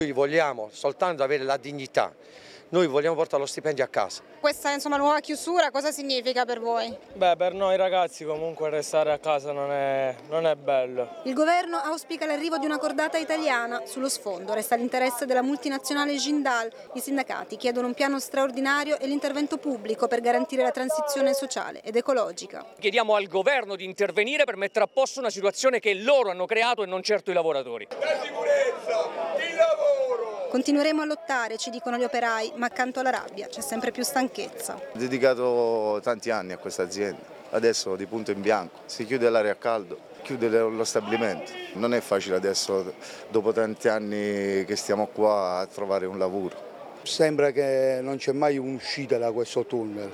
Noi vogliamo soltanto avere la dignità, noi vogliamo portare lo stipendio a casa. Questa nuova chiusura cosa significa per voi? Per noi ragazzi comunque restare a casa non è bello. Il governo auspica l'arrivo di una cordata italiana. Sullo sfondo resta l'interesse della multinazionale Jindal. I sindacati chiedono un piano straordinario e l'intervento pubblico per garantire la transizione sociale ed ecologica. Chiediamo al governo di intervenire per mettere a posto una situazione che loro hanno creato e non certo i lavoratori. La sicurezza, il lavoro. Continueremo a lottare, ci dicono gli operai, ma accanto alla rabbia c'è sempre più stanchezza. Ho dedicato tanti anni a questa azienda, adesso di punto in bianco, si chiude l'area a caldo, chiude lo stabilimento. Non è facile adesso, dopo tanti anni che stiamo qua, a trovare un lavoro. Sembra che non c'è mai un'uscita da questo tunnel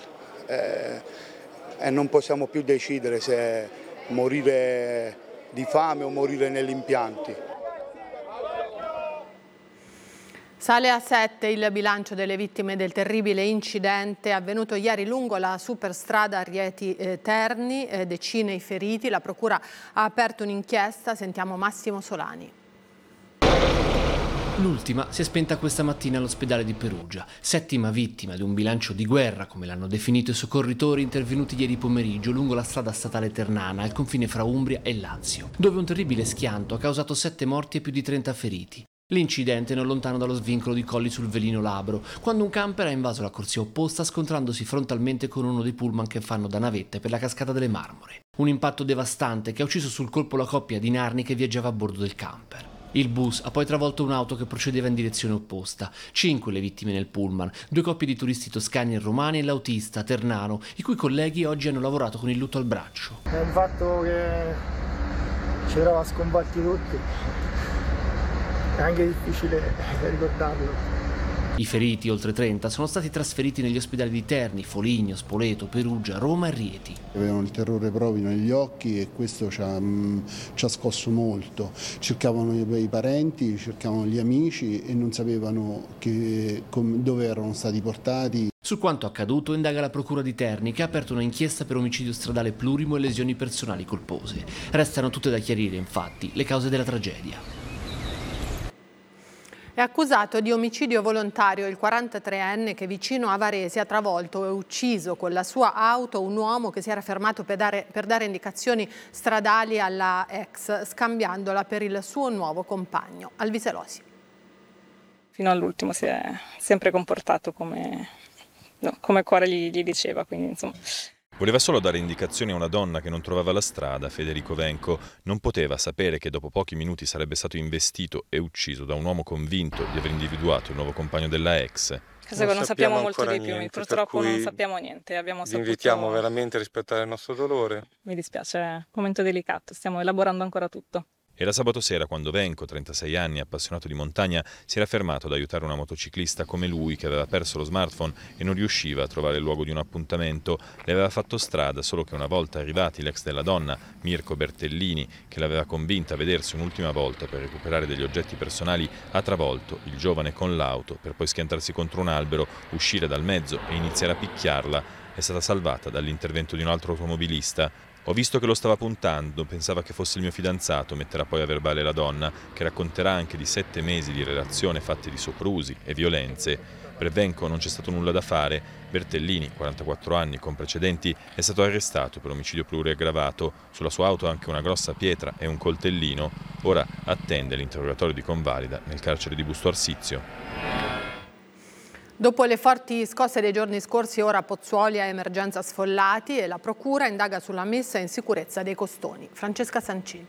e non possiamo più decidere se morire di fame o morire negli impianti. Sale a 7 il bilancio delle vittime del terribile incidente avvenuto ieri lungo la superstrada Rieti-Terni, decine i feriti. La procura ha aperto un'inchiesta, sentiamo Massimo Solani. L'ultima si è spenta questa mattina all'ospedale di Perugia, 7ª vittima di un bilancio di guerra, come l'hanno definito i soccorritori intervenuti ieri pomeriggio lungo la strada statale Ternana, al confine fra Umbria e Lazio, dove un terribile schianto ha causato 7 morti e più di 30 feriti. L'incidente non lontano dallo svincolo di Colli sul Velino Labro, quando un camper ha invaso la corsia opposta scontrandosi frontalmente con uno dei pullman che fanno da navette per la cascata delle Marmore. Un impatto devastante che ha ucciso sul colpo la coppia di Narni che viaggiava a bordo del camper. Il bus ha poi travolto un'auto che procedeva in direzione opposta. 5 le vittime nel pullman, 2 coppie di turisti toscani e romani e l'autista Ternano, i cui colleghi oggi hanno lavorato con il lutto al braccio. È un fatto che ci eravamo sconvolti tutti. È anche difficile ricordarlo. I feriti, oltre 30, sono stati trasferiti negli ospedali di Terni, Foligno, Spoleto, Perugia, Roma e Rieti. Avevano il terrore proprio negli occhi e questo ci ha scosso molto. Cercavano i parenti, cercavano gli amici e non sapevano dove erano stati portati. Su quanto accaduto indaga la Procura di Terni, che ha aperto una inchiesta per omicidio stradale plurimo e lesioni personali colpose. Restano tutte da chiarire, infatti, le cause della tragedia. È accusato di omicidio volontario il 43enne che vicino a Varese ha travolto e ucciso con la sua auto un uomo che si era fermato per dare indicazioni stradali alla ex, scambiandola per il suo nuovo compagno. Alviselosi. Fino all'ultimo si è sempre comportato come cuore gli diceva, quindi insomma. Voleva solo dare indicazioni a una donna che non trovava la strada. Federico Venco non poteva sapere che dopo pochi minuti sarebbe stato investito e ucciso da un uomo convinto di aver individuato il nuovo compagno della ex. Non sappiamo molto di più, purtroppo non sappiamo niente. Vi invitiamo veramente a rispettare il nostro dolore. Mi dispiace, è un momento delicato, stiamo elaborando ancora tutto. Era sabato sera quando Venco, 36 anni, appassionato di montagna, si era fermato ad aiutare una motociclista come lui che aveva perso lo smartphone e non riusciva a trovare il luogo di un appuntamento. Le aveva fatto strada, solo che una volta arrivati l'ex della donna, Mirko Bertellini, che l'aveva convinta a vedersi un'ultima volta per recuperare degli oggetti personali, ha travolto il giovane con l'auto per poi schiantarsi contro un albero, uscire dal mezzo e iniziare a picchiarla. È stata salvata dall'intervento di un altro automobilista. Ho visto che lo stava puntando, pensava che fosse il mio fidanzato, metterà poi a verbale la donna, che racconterà anche di 7 mesi di relazione fatte di soprusi e violenze. Per Venco non c'è stato nulla da fare. Bertellini, 44 anni, con precedenti, è stato arrestato per omicidio pluriaggravato. Sulla sua auto anche una grossa pietra e un coltellino. Ora attende l'interrogatorio di convalida nel carcere di Busto Arsizio. Dopo le forti scosse dei giorni scorsi, ora Pozzuoli ha emergenza sfollati e la Procura indaga sulla messa in sicurezza dei costoni. Francesca Sancini.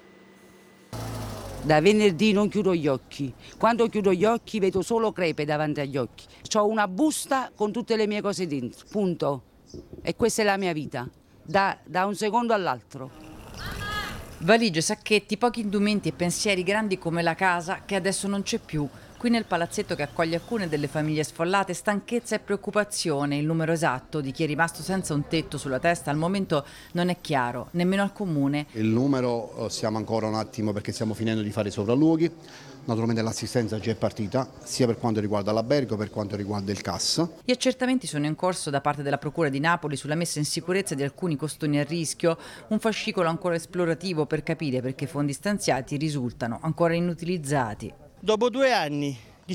Da venerdì non chiudo gli occhi. Quando chiudo gli occhi vedo solo crepe davanti agli occhi. Ho una busta con tutte le mie cose dentro, punto. E questa è la mia vita, da un secondo all'altro. Valigie, sacchetti, pochi indumenti e pensieri grandi come la casa che adesso non c'è più. Qui nel palazzetto che accoglie alcune delle famiglie sfollate, stanchezza e preoccupazione. Il numero esatto di chi è rimasto senza un tetto sulla testa al momento non è chiaro, nemmeno al comune. Il numero siamo ancora un attimo perché stiamo finendo di fare i sopralluoghi. Naturalmente l'assistenza già è partita, sia per quanto riguarda l'albergo, per quanto riguarda il CAS. Gli accertamenti sono in corso da parte della Procura di Napoli sulla messa in sicurezza di alcuni costoni a rischio, un fascicolo ancora esplorativo per capire perché fondi stanziati risultano ancora inutilizzati. Dopo 2 anni